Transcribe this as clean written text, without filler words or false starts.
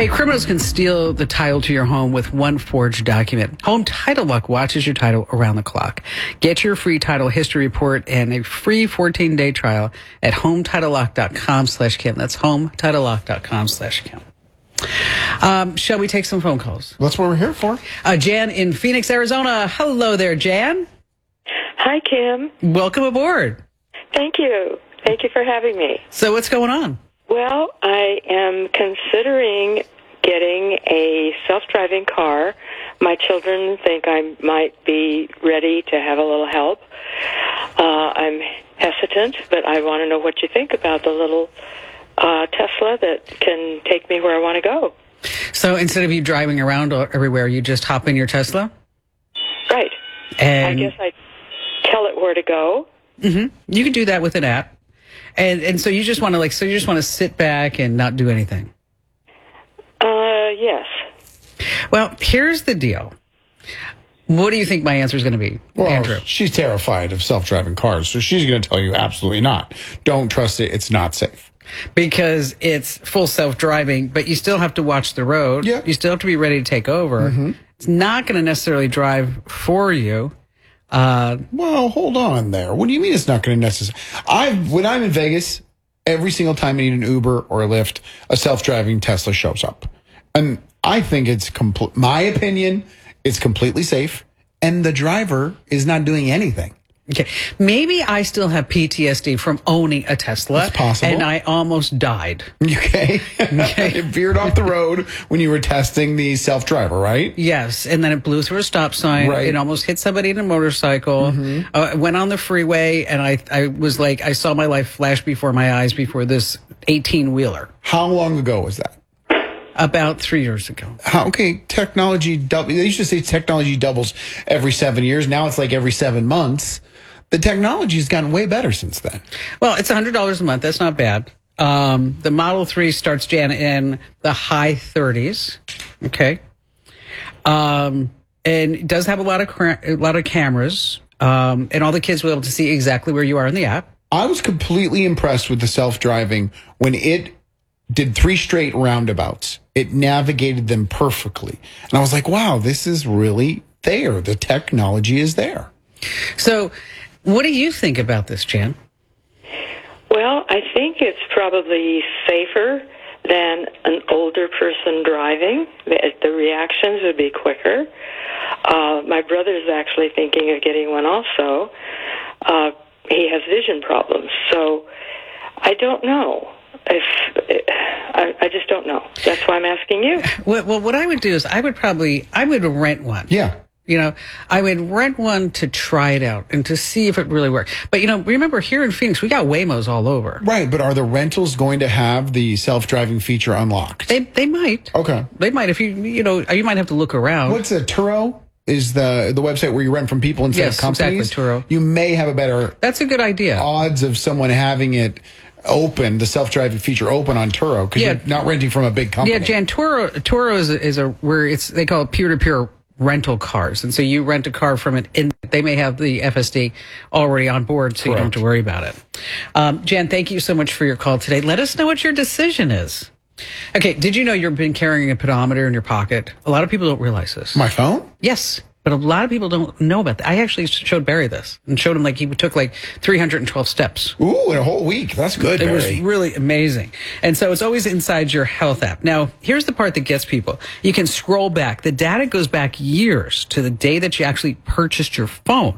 Hey, criminals can steal the title to your home with one forged document. Home Title Lock watches your title around the clock. Get your free title history report and a free 14-day trial at HomeTitleLock.com/Kim. That's HomeTitleLock.com/Kim. Shall we take some phone calls? That's what we're here for. Jan in Phoenix, Arizona. Hello there, Jan. Hi, Kim. Welcome aboard. Thank you. Thank you for having me. So what's going on? Well, I am considering getting a self-driving car. My children think I might be ready to have a little help. I'm hesitant, but I want to know what you think about the little Tesla that can take me where I want to go. So instead of you driving around everywhere, you just hop in your Tesla? Right. And I guess I tell it where to go. Mm-hmm. You can do that with an app. And so you just want to sit back and not do anything. Yes. Well, here's the deal. What do you think my answer is going to be, Well, Andrew? she's terrified of self-driving cars, so she's going to tell you absolutely not. Don't trust it. It's not safe. Because it's full self-driving, but you still have to watch the road. Yeah. You still have to be ready to take over. Mm-hmm. It's not going to necessarily drive for you. Well, hold on there. What do you mean it's not going to necessarily? When I'm in Vegas, every single time I need an Uber or a Lyft, a self-driving Tesla shows up. And I think it's my opinion, it's completely safe, and the driver is not doing anything. Okay, maybe I still have PTSD from owning a Tesla. It's possible. And I almost died. Okay. It veered off the road when you were testing the self-driver, right? Yes, and then it blew through a stop sign. Right. It almost hit somebody in a motorcycle. Mm-hmm. Went on the freeway, and I was like, I saw my life flash before my eyes before this 18-wheeler. How long ago was that? About 3 years ago. Okay, technology double. They used to say technology doubles every 7 years. Now it's like every 7 months. The technology has gotten way better since then. Well, it's $100 a month. That's not bad. The Model 3 starts, Jan, in the high 30s. Okay. And it does have a lot of cameras. And all the kids will be able to see exactly where you are in the app. I was completely impressed with the self-driving when it did 3 straight roundabouts. It navigated them perfectly. And I was like, wow, this is really there. The technology is there. So what do you think about this, Jan? Well, I think it's probably safer than an older person driving. The reactions would be quicker. My brother's actually thinking of getting one also. He has vision problems, so I don't know. I just don't know. That's why I'm asking you. Well, what I would do is I would rent one. Yeah. You know, I would rent one to try it out and to see if it really worked. But, you know, remember here in Phoenix, we got Waymos all over. Right, but are the rentals going to have the self-driving feature unlocked? They might. Okay. They might. If you might have to look around. What's a Turo? Is the website where you rent from people instead of companies? Yes, exactly, Turo. You may have a better... That's a good idea. ...odds of someone having it open, the self-driving feature open on Turo, because you're not renting from a big company. Yeah, Jan, Turo is where they call it peer-to-peer rental cars. And so you rent a car from it, and they may have the FSD already on board, so you don't have to worry about it. Jan, thank you so much for your call today. Let us know what your decision is. Okay, did you know you've been carrying a pedometer in your pocket? A lot of people don't realize this. My phone? Yes, but a lot of people don't know about that. I actually showed Barry this and showed him he took 312 steps. Ooh, in a whole week. That's good, Barry. It was really amazing. And so it's always inside your health app. Now, here's the part that gets people. You can scroll back. The data goes back years to the day that you actually purchased your phone.